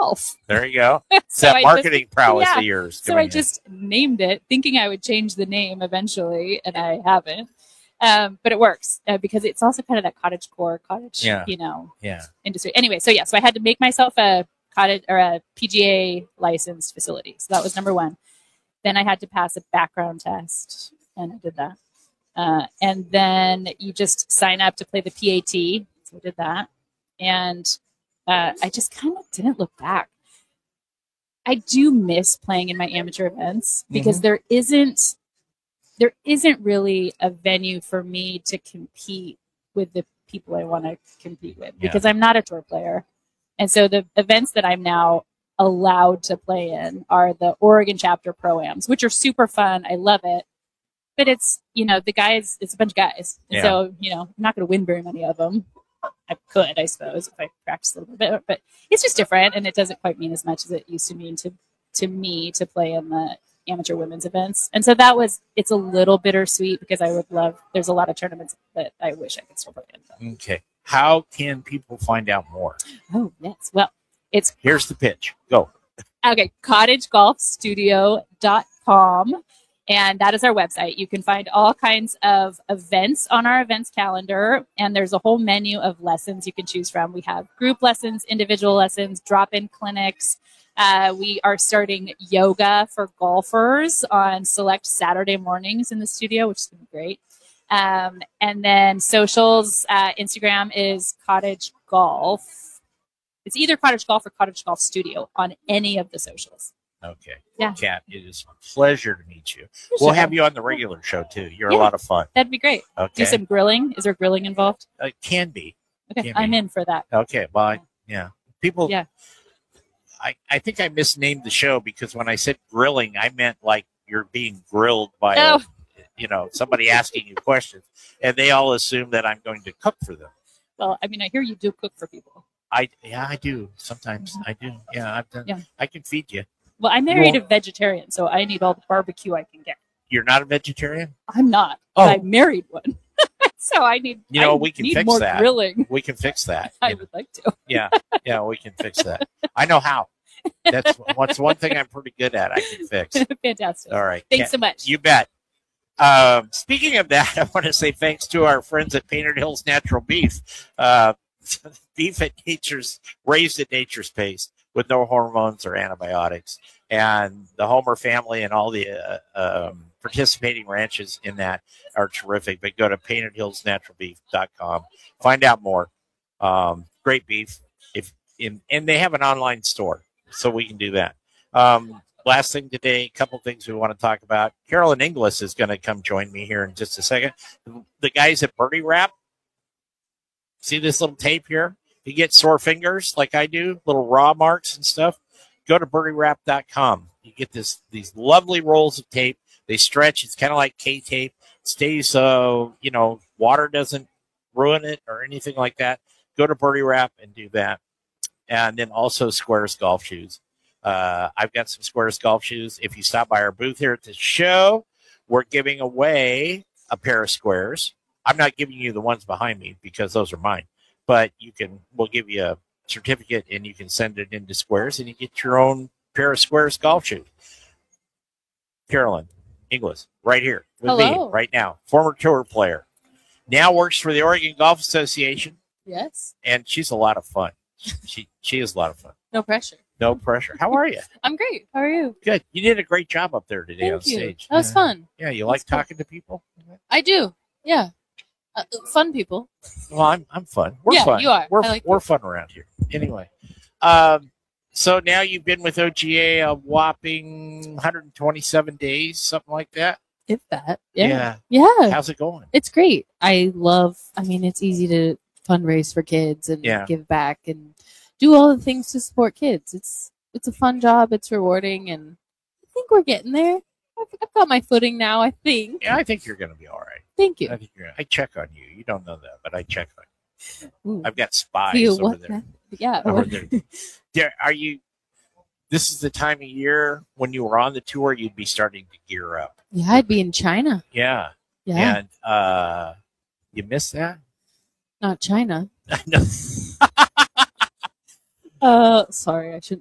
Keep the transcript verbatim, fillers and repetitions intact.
golf. There you go. so It's that I marketing just, prowess yeah. of yours. So I just in. named it, thinking I would change the name eventually, and I haven't. Um, but it works uh, because it's also kind of that cottage core, cottage, yeah. you know, yeah. industry. Anyway, so yeah, so I had to make myself a cottage or a P G A licensed facility. So that was number one. Then I had to pass a background test, and I did that. Uh, and then you just sign up to play the P A T. So I did that. And uh, I just kind of didn't look back. I do miss playing in my amateur events because mm-hmm. there isn't there isn't really a venue for me to compete with the people I want to compete with because yeah. I'm not a tour player. And so the events that I'm now allowed to play in are the Oregon chapter pro-ams, which are super fun. I love it. But it's, you know, the guys, it's a bunch of guys. And yeah. so, you know, I'm not going to win very many of them. I could, I suppose, if I practice a little bit. But it's just different, and it doesn't quite mean as much as it used to mean to, to me to play in the amateur women's events. And so that was, it's a little bittersweet because I would love, there's a lot of tournaments that I wish I could still play in. Okay. How can people find out more? Oh, yes. Well, it's... Here's the pitch. Go. Okay. cottage golf studio dot com. And that is our website. You can find all kinds of events on our events calendar. And there's a whole menu of lessons you can choose from. We have group lessons, individual lessons, drop-in clinics. Uh, we are starting yoga for golfers on select Saturday mornings in the studio, which is going to be great. Um, and then socials, uh, Instagram is Cottage Golf. It's either Cottage Golf or Cottage Golf Studio on any of the socials. Okay. Yeah. Kat, it is a pleasure to meet you. For we'll sure. have you on the regular show, too. You're yeah, a lot of fun. That'd be great. Okay. Do some grilling. Is there grilling involved? It uh, can be. Okay. Can I'm be. in for that. Okay. Well, I, yeah. People. Yeah. I, I think I misnamed the show because when I said grilling, I meant like you're being grilled by, oh. a, you know, somebody asking you questions. And they all assume that I'm going to cook for them. Well, I mean, I hear you do cook for people. I Yeah, I do. Sometimes mm-hmm. I do. Yeah, I've done. Yeah. I can feed you. Well, I married well, a vegetarian, so I need all the barbecue I can get. You're not a vegetarian? I'm not. Oh. But I married one. so I need You know, I we can need fix more that. Grilling. We can fix that. I would like to. yeah. Yeah, we can fix that. I know how. That's what's one thing I'm pretty good at. I can fix. Fantastic. All right. Thanks so much. You bet. Um, speaking of that, I want to say thanks to our friends at Painted Hills Natural Beef. Uh, beef at nature's, raised at nature's pace with no hormones or antibiotics. And the Homer family and all the uh, um, participating ranches in that are terrific. But go to painted hills natural beef dot com. Find out more. Um, great beef. If in, and they have an online store, so we can do that. Um, last thing today, a couple things we want to talk about. Carolyn Inglis is going to come join me here in just a second. The guys at Birdie Wrap, see this little tape here? You get sore fingers like I do, little raw marks and stuff. Go to birdie wrap dot com. You get this these lovely rolls of tape. They stretch. It's kind of like K-tape. It stays, uh, you know, water doesn't ruin it or anything like that. Go to Birdie Wrap and do that. And then also Squares golf shoes. Uh, I've got some Squares golf shoes. If you stop by our booth here at the show, we're giving away a pair of Squares. I'm not giving you the ones behind me because those are mine. But you can, we'll give you a certificate and you can send it into Squares and you get your own pair of Squares golf shoes. Carolyn Inglis, right here with Hello. me right now, former tour player, now works for the Oregon Golf Association. Yes. And she's a lot of fun. She she is a lot of fun. No pressure. No pressure. How are you? I'm great. How are you? Good. You did a great job up there today Thank on you. stage. That was yeah. fun. Yeah, you like talking to people? I do. Yeah. Uh, fun people. Well, I'm I'm fun. We're yeah, fun. You are. We're I like we're you. fun around here. Anyway, um, so now you've been with O G A a whopping one hundred twenty-seven days, something like that. If that. Yeah. Yeah. Yeah. How's it going? It's great. I love. I mean, it's easy to fundraise for kids and yeah. give back and do all the things to support kids. It's it's a fun job. It's rewarding, and I think we're getting there. I've, I've got my footing now. I think. Yeah, I think you're going to be all right. Thank you. I think you're. I check on you. You don't know that, but I check on you. Ooh. I've got spies you, over what there. The, yeah. Over there. there. Are you? This is the time of year when you were on the tour. You'd be starting to gear up. Yeah, I'd be in China. Yeah. Yeah. And uh, you miss that? Not China. I know. uh, sorry, I shouldn't.